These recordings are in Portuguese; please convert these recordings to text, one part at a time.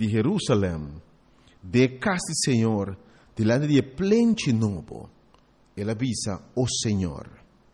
de Jerusalém, de casa do Senhor, delante de plente novo, ele avisa o Senhor.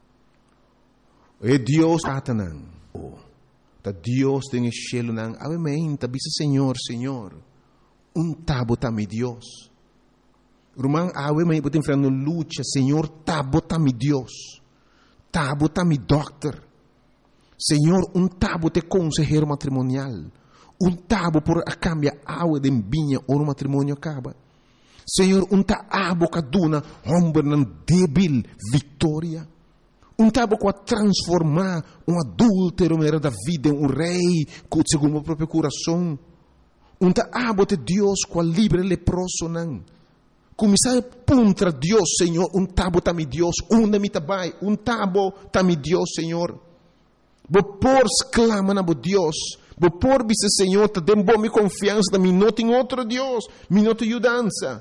E Deus atanan, ta Deus tem cielo nang, amém, ta avisa Senhor, tabo ta mi Deus. Rumang amém, botem frente luta, Senhor, tabo ta mi Deus, tabo ta mi doctor. Senhor, tabo te consejero matrimonial. Tabo por a cambia água de vinha ou no matrimônio acaba. Senhor, tabo kaduna homem nan débil vitória. Tabo que a transformar adúltero mera da vida em rei segundo o próprio coração. Tabo de Deus que livre leproso nan. Começar contra Deus, Senhor, tabo tá mi Deus, mi tabai, tabo tá mi Deus, Senhor. Por clama na Deus. Por dizer, Senhor, te dê boa confiança, me não tem outro Deus, me não tem ajudança.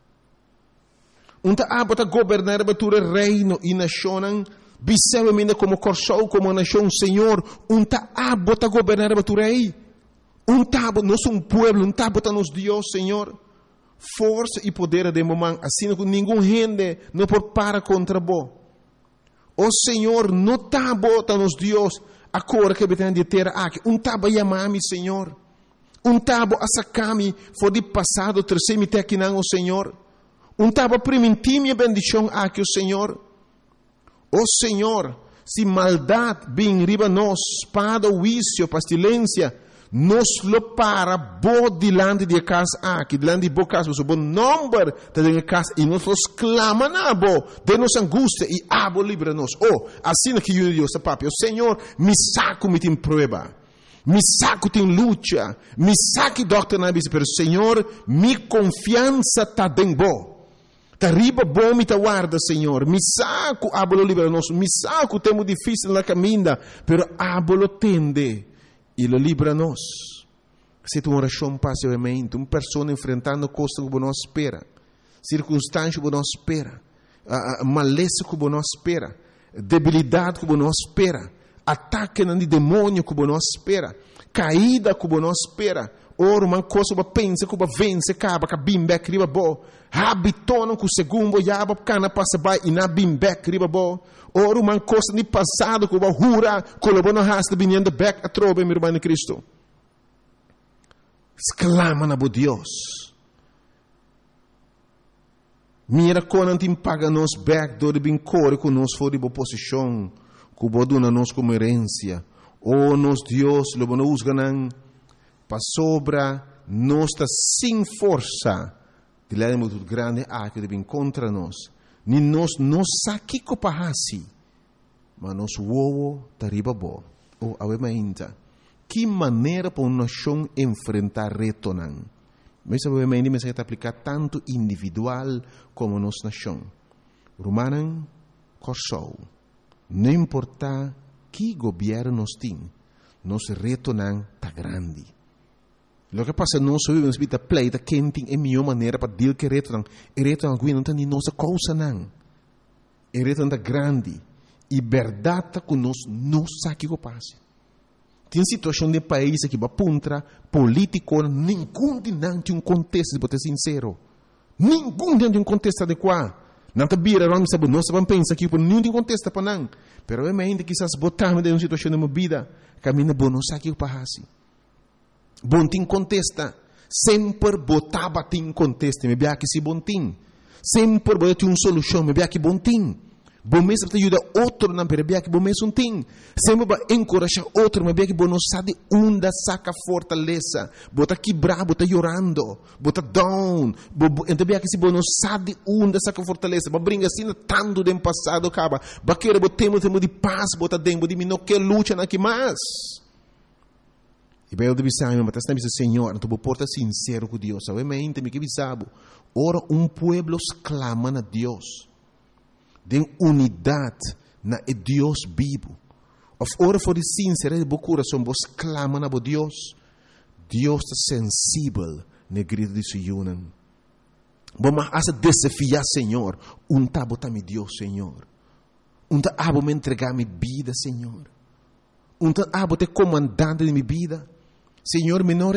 Abo ta governar o reino e nação, biseu como corso, como nação, Senhor, abo ta governar o rei. Abo, nós somos pueblo, abo ta nos Deus, Senhor. Força e poder de momento, assim que nenhum gente não pode parar contra bo. O Senhor, não tabo ta nos Deus. Agora que eu tenho de ter aqui, tabo yamami, Senhor. Tabo asakami, for de passado, terceiro te aqui não, o Senhor. Tabo primitim minha bendição aqui, o Senhor. O Senhor, se maldade vem riba nós, espada, vício, pestilência, nos lo para bo dilante de casa aqui, dilante de bo casa, o bom número de casa, e nós clama na bo, de nos angústia, e abo livra-nos. Assim que eu Deus, papi, o Senhor, me saco me tem prueba, me saco tem luta, me saco doctor na bisa, pero Senhor, me confiança tá bem bo. Tá riba bom me tá guarda, Senhor. Me saco, abo livra-nos, me saco temo difícil na caminha, pero abo lo tende. E lo libra-nos. Se tu oração passivamente, uma pessoa enfrentando coisas que não espera, circunstâncias que não espera, maleza que não espera, debilidade que não espera, ataque de demônio que não espera, caída que não espera, uma coisa que pensa que vence, acaba que bimbek riba bo, habitono que segundo yaba cana passa by e na bimbek riba bo. Ora uma coisa de passado que vai jura, que o bono hasta vinendo back a trobe, meu irmão em Cristo. Exclama na bo Deus. Mira quando não te paga nos back do de bem core com nos for de boa posição, que o boduna nos como herência. Nos Deus, lo bono usganan, para sobra, nos está sem força. De lá é muito grande, que de bem contra nós. Ni nos saki ko pahasi, mas nos wowo tariba bo. Awemainta. Que maneira para uma nação enfrentar reto nan? Mas awemainta me se aplicar tanto individual como nos nação. Romanan corsou. Não importa que governo nos tem, nos reto nan tá grande. Lo que passa nós vivemos vida pleita quem tem a melhor maneira para deal que reto alguém não tem nem nossa causa não. Reto não grande e verdade que nós não sabe o que passa. Tem situação de país que vai puntra político nenhum de não tem contexto de ser sincero. Nenhum tem contexto adequado. Não tá bira vamos saber nós vamos pensar que por nenhum tem contexto para não. Pero é ainda que quizás botar de uma situação de uma vida caminha bom não sabe o que passa. Bom tim contesta, sempre botava tim contesta, me bia que se bom tim, sempre botava solução, me bia que bom tim, bom mesmo te ajuda outro na me bia que bom mesmo tim, sempre vai encorajar outro, me bia que bom não sabe onde saca fortaleza, bota quebrar, bota chorando, bota down, então bia que se bom não sabe onde saca fortaleza, vai brincar assim tanto do passado acaba, vai querer botemos de paz, bota dentro de mim não quer luta na que mais. E bem, eu disse, mas está dizendo, Senhor, tu porta sincero com Deus. Sabe, mas me que bisabo. Ora, pueblo clama na Deus. De unidade na Deus vivo. Ora, for sincero de bo coração, vos clama na bo Deus. Deus está sensível na grito de Sion. Vamos a desafiar, Senhor. Tabo tá mi Deus, Senhor. Tabo me entregar minha vida, Senhor. Tabo te comandante de minha vida. Senhor, menor